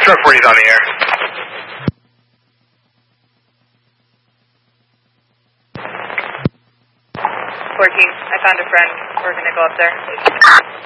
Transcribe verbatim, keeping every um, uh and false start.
Truck forty is on the air. fourteen, I found a friend. We're going to go up there.